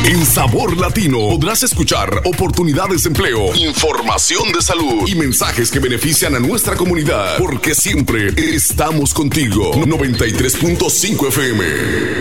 En Sabor Latino podrás escuchar oportunidades de empleo, información de salud y mensajes que benefician a nuestra comunidad, porque siempre estamos contigo. 93.5 FM.